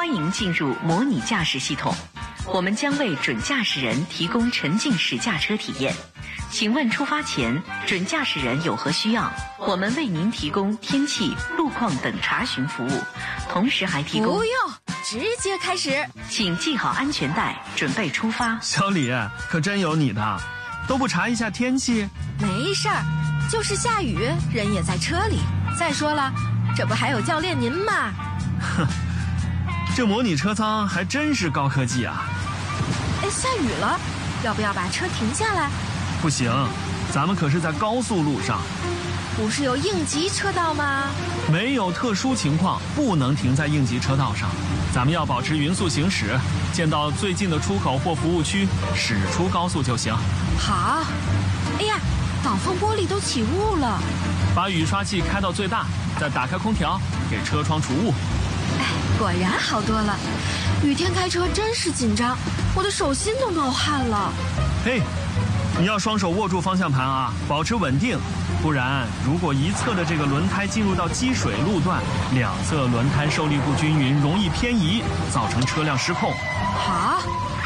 欢迎进入模拟驾驶系统，我们将为准驾驶人提供沉浸式驾车体验。请问出发前，准驾驶人有何需要？我们为您提供天气、路况等查询服务，同时还提供…… 不用，直接开始。 请系好安全带，准备出发。 小李，可真有你的，都不查一下天气？ 没事儿，就是下雨，人也在车里。再说了，这不还有教练您吗？ 哼，这模拟车舱还真是高科技啊！ 哎，下雨了，要不要把车停下来？ 不行，咱们可是在高速路上。 不是有应急车道吗？ 没有特殊情况，不能停在应急车道上。咱们要保持匀速行驶，见到最近的出口或服务区，驶出高速就行。 好。哎呀，挡风玻璃都起雾了。 把雨刷器开到最大，再打开空调，给车窗除雾。 哎，果然好多了。雨天开车真是紧张，我的手心都冒汗了。 嘿，你要双手握住方向盘啊，保持稳定，不然如果一侧的这个轮胎进入到积水路段，两侧轮胎受力不均匀，容易偏移，造成车辆失控。 好。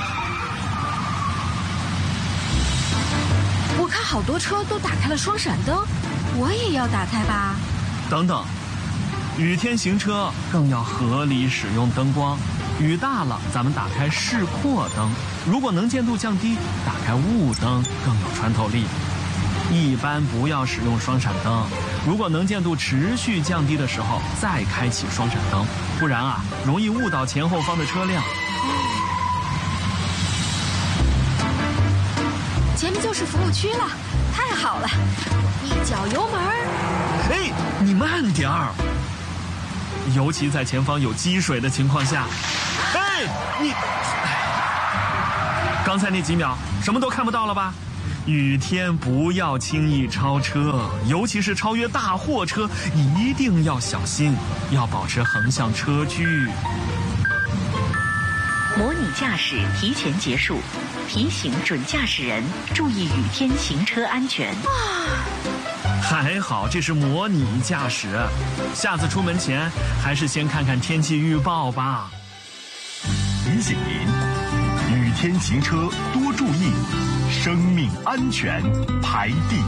我看好多车都打开了双闪灯，我也要打开吧？ 等等，雨天行车更要合理使用灯光。雨大了，咱们打开示廓灯；如果能见度降低，打开雾灯更有穿透力。一般不要使用双闪灯，如果能见度持续降低的时候，再开启双闪灯，不然啊，容易误导前后方的车辆。 前面就是服务区了，太好了！一脚油门。 哎，你慢点儿，尤其在前方有积水的情况下。哎，你，刚才那几秒什么都看不到了吧？雨天不要轻易超车，尤其是超越大货车，一定要小心，要保持横向车距。 模拟驾驶提前结束，提醒准驾驶人注意雨天行车安全。 还好这是模拟驾驶，下次出门前还是先看看天气预报吧。 提醒您，雨天行车多注意，生命安全排第一。